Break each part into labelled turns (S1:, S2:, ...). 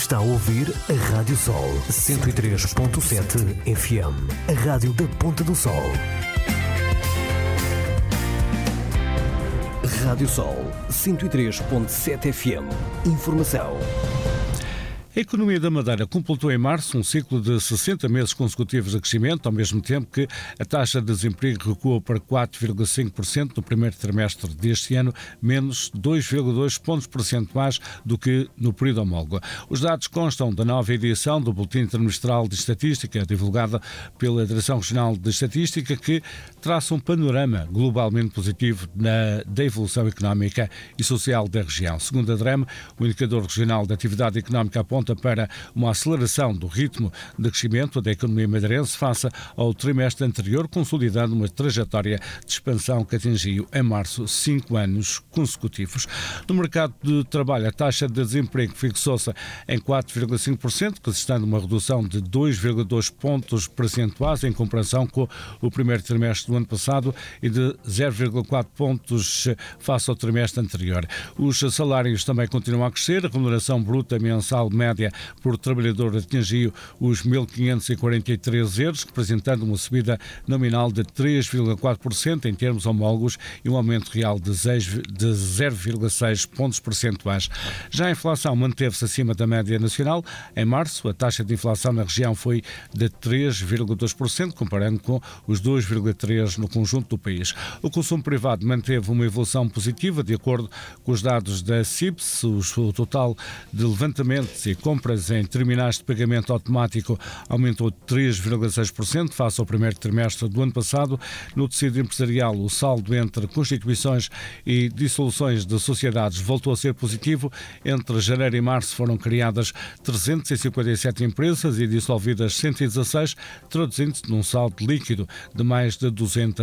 S1: Está a ouvir a Rádio Sol 103.7 FM, a rádio da Ponta do Sol. Rádio Sol 103.7 FM. Informação.
S2: A economia da Madeira completou em março um ciclo de 60 meses consecutivos de crescimento, ao mesmo tempo que a taxa de desemprego recuou para 4,5% no primeiro trimestre deste ano, menos 2,2 pontos percentuais do que no período homólogo. Os dados constam da nova edição do Boletim Trimestral de Estatística, divulgada pela Direção Regional de Estatística, que traça um panorama globalmente positivo da evolução económica e social da região. Segundo a DREM, o Indicador Regional de Atividade Económica aponta para uma aceleração do ritmo de crescimento da economia madeirense face ao trimestre anterior, consolidando uma trajetória de expansão que atingiu em março 5 anos consecutivos. No mercado de trabalho, a taxa de desemprego fixou-se em 4,5%, resistando uma redução de 2,2 pontos percentuais em comparação com o primeiro trimestre do ano passado e de 0,4 pontos face ao trimestre anterior. Os salários também continuam a crescer, a remuneração bruta mensal média por trabalhador atingiu os 1.543 euros, representando uma subida nominal de 3,4% em termos homólogos e um aumento real de 0,6 pontos percentuais. Já a inflação manteve-se acima da média nacional. Em março, a taxa de inflação na região foi de 3,2%, comparando com os 2,3% no conjunto do país. O consumo privado manteve uma evolução positiva, de acordo com os dados da CIPS. O total de levantamentos e compras em terminais de pagamento automático aumentou 3,6% face ao primeiro trimestre do ano passado. No tecido empresarial, o saldo entre constituições e dissoluções de sociedades voltou a ser positivo. Entre janeiro e março foram criadas 357 empresas e dissolvidas 116, traduzindo-se num saldo líquido de mais de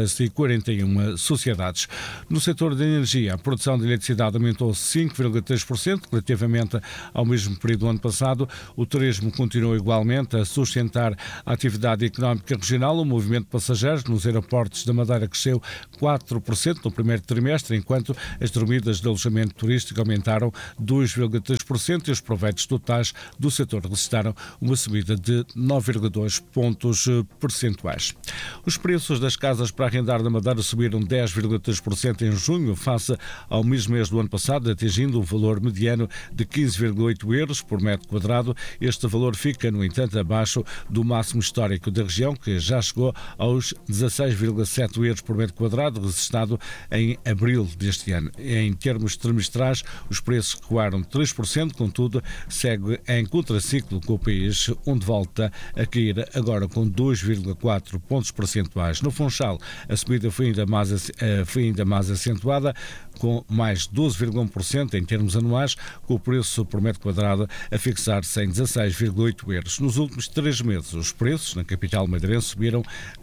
S2: 241 sociedades. No setor da energia, a produção de eletricidade aumentou 5,3% relativamente ao mesmo período do ano passado. O turismo continuou igualmente a sustentar a atividade económica regional. O movimento de passageiros nos aeroportos da Madeira cresceu 4% no primeiro trimestre, enquanto as dormidas de alojamento turístico aumentaram 2,3% e os proveitos totais do setor registraram uma subida de 9,2 pontos percentuais. Os preços das casas para arrendar na Madeira subiram 10,3% em junho, face ao mesmo mês do ano passado, atingindo um valor mediano de 15,8 euros por metro quadrado. Este valor fica, no entanto, abaixo do máximo histórico da região, que já chegou aos 16,7 euros por metro quadrado, registrado em abril deste ano. Em termos trimestrais, os preços recuaram 3%, contudo, segue em contraciclo com o país, onde volta a cair agora com 2,4 pontos percentuais. No Funchal, a subida foi ainda mais acentuada, com mais 12,1% em termos anuais, com o preço por metro quadrado a fixar-se em 16,8 euros. Nos últimos 3 meses, os preços na capital madeirense subiram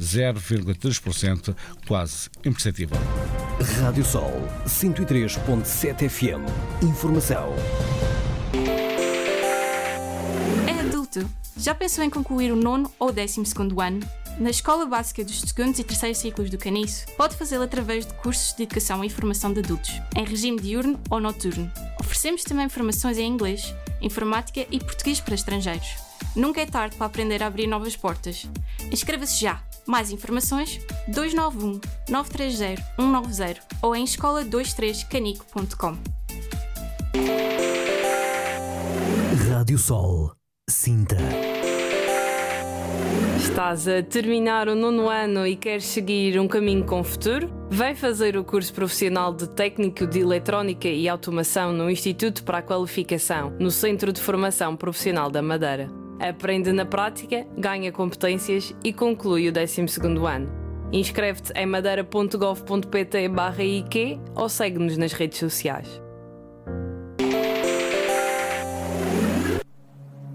S2: 0,3%, quase imperceptível.
S1: Rádio Sol 103.7 FM. Informação.
S3: É adulto. Já pensou em concluir o 9º ou 12º ano? Na Escola Básica dos 2º e 3º ciclos do Caniço, pode fazê-lo através de cursos de educação e formação de adultos, em regime diurno ou noturno. Oferecemos também formações em inglês, informática e português para estrangeiros. Nunca é tarde para aprender a abrir novas portas. Inscreva-se já! Mais informações 291 930 190 ou em escola23canico.com.
S1: Rádio Sol, Sinta.
S4: Estás a terminar o 9º ano e queres seguir um caminho com futuro? Vem fazer o curso profissional de Técnico de Eletrónica e Automação no Instituto para a Qualificação, no Centro de Formação Profissional da Madeira. Aprende na prática, ganha competências e conclui o 12º ano. Inscreve-te em madeira.gov.pt/IQ ou segue-nos nas redes sociais.